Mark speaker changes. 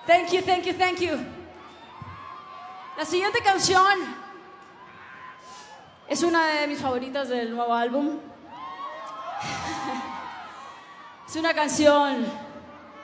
Speaker 1: Thank you, thank you, thank you. La siguiente canción es una de mis favoritas del nuevo álbum. Es una canción